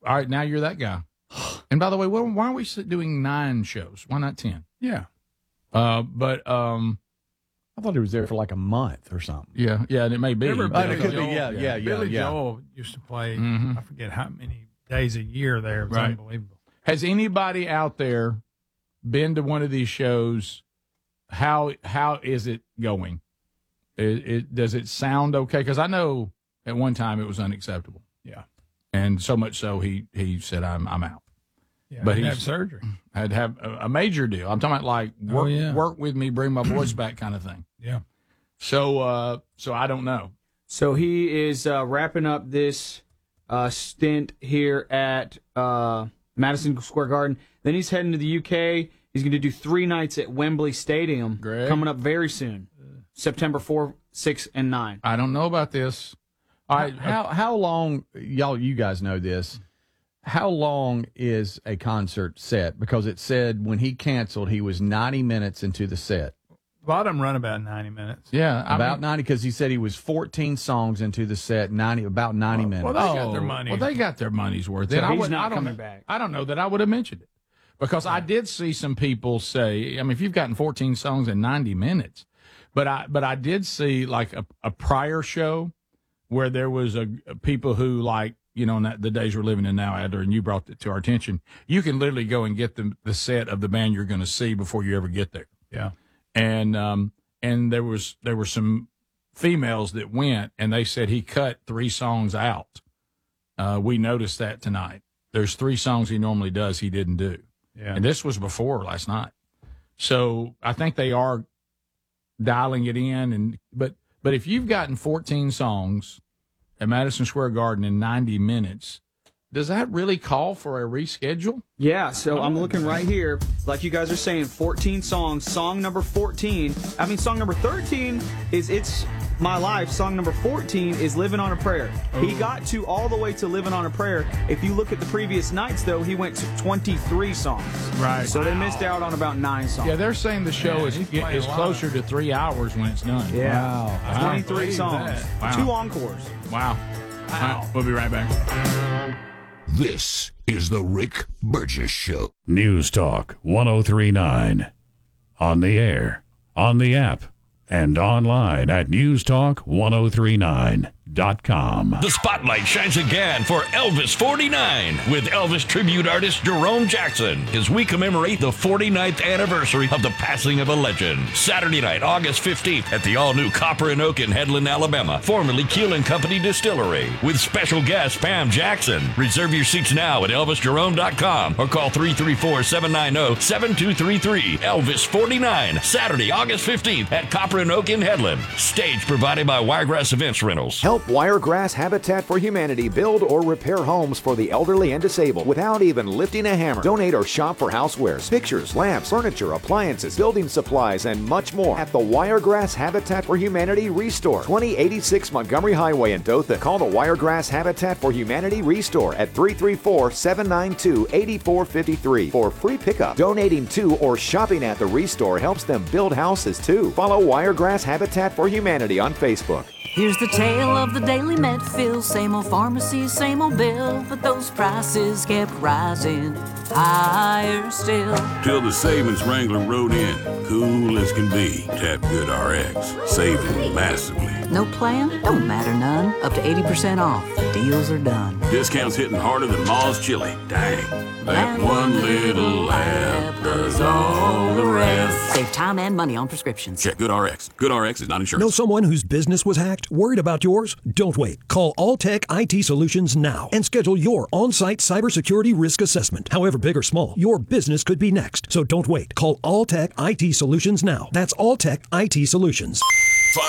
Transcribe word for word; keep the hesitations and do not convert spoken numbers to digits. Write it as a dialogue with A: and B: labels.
A: all right, now you're that guy. And by the way, why aren't we doing nine shows? Why not ten?
B: Yeah.
A: Uh, but um,
C: I thought he was there for like a month or something.
A: Yeah, yeah, and it may be.
B: Remember
C: Oh, it
B: Billy
C: could be,
B: Joel?
C: yeah, yeah, yeah,
B: Billy
C: yeah.
B: Joel used to play,
A: Mhm.
B: I forget how many days a year there. It was
A: Right.
B: unbelievable.
A: Has anybody out there been to one of these shows? How how is it going? It, it does it sound okay? Because I know at one time it was unacceptable.
B: Yeah.
A: And so much so he he said I'm I'm out.
B: Yeah,
A: But
B: but he
A: he's-
B: had surgery.
A: Had to have a, a major deal. I'm talking about like work
B: Oh, yeah.
A: work with me, bring my voice back kind of thing.
B: Yeah.
A: So uh so I don't know.
D: So he is uh, wrapping up this uh, stint here at uh, Madison Square Garden. Then he's heading to the U K. He's going to do three nights at Wembley Stadium
A: Greg?
D: coming up very soon, September fourth, sixth, and ninth.
A: I don't know about this. All right,
C: How how long, y'all, you guys know this, how long is a concert set? Because it said when he canceled, he was ninety minutes into the set.
B: A lot of them run about ninety minutes.
A: yeah, I
C: About
A: mean,
C: ninety, because he said he was fourteen songs into the set, ninety about ninety minutes.
B: Well, they got their money.
A: Well, they got their money's worth.
D: So
A: And I
D: he's
A: would-
D: not
A: I don't
D: coming
A: know-
D: back.
A: I don't know that I would have mentioned it because I did see some people say, I mean, if you've gotten fourteen songs in ninety minutes, but I but I did see like a, a prior show where there was a people who like, you know, in that, the days we're living in now, Adler, and you brought it to our attention. You can literally go and get the the set of the band you're going to see before you ever get there.
B: Yeah.
A: And um and there was there were some females that went and they said he cut three songs out. Uh, we noticed that tonight. There's three songs he normally does he didn't do.
B: Yeah.
A: And this was before last night. So I think they are dialing it in and but but if you've gotten fourteen songs at Madison Square Garden in ninety minutes, does that really call for a reschedule?
D: Yeah, so I'm looking right here. Like you guys are saying, fourteen songs. Song number fourteen, I mean, song number thirteen is It's My Life. Song number fourteen is Living on a Prayer. He got to all the way to Living on a Prayer. If you look at the previous nights, though, he went to twenty-three songs.
A: Right.
D: So they missed out on about nine songs.
A: Yeah, they're saying the show
B: Man,
A: is
B: he's playing
A: is
B: a lot.
A: closer to three hours when it's done.
D: Yeah.
C: Wow.
D: twenty-three
B: believe
D: songs.
B: that.
A: Wow.
D: Two encores.
A: Wow. All right, we'll be right back.
E: This is the Rick Burgess Show.
F: News Talk one oh three point nine. On the air, on the app, and online at news talk ten thirty-nine dot com.
G: The spotlight shines again for Elvis forty-nine with Elvis tribute artist Jerome Jackson as we commemorate the forty-ninth anniversary of the passing of a legend. Saturday night, August fifteenth at the all-new Copper and Oak in Headland, Alabama, formerly Keelan Company Distillery, with special guest Pam Jackson. Reserve your seats now at elvis jerome dot com or call three three four, seven nine zero, seven two three three. Elvis forty-nine, Saturday, August fifteenth at Copper and Oak in Headland. Stage provided by Wiregrass Events Rentals.
H: Help Wiregrass Habitat for Humanity build or repair homes for the elderly and disabled without even lifting a hammer. Donate or shop for housewares, pictures, lamps, furniture, appliances, building supplies, and much more at the Wiregrass Habitat for Humanity Restore, twenty eighty-six Montgomery Highway in Dothan. Call the Wiregrass Habitat for Humanity Restore at three three four, seven nine two, eight four five three for free pickup. Donating to or shopping at the Restore helps them build houses too. Follow Wiregrass Habitat for Humanity on Facebook.
I: Here's the tale of the daily Medfield. Same old pharmacy, same old bill, but those prices kept rising higher still.
J: Till the savings wrangler rode in, cool as can be. Tap Good R X, saving massively.
I: No plan? Don't matter none. Up to eighty percent off. Deals are done.
J: Discounts hitting harder than Ma's chili. Dang, that one little app does all the rest.
I: Save time and money on prescriptions.
J: Check Good R X. Good R X is not insured.
K: Know someone whose business was hacked? Worried about yours? Don't wait. Call Alltech I T Solutions now and schedule your on-site cybersecurity risk assessment. However big or small, your business could be next. So don't wait. Call Alltech I T Solutions now. That's Alltech I T Solutions.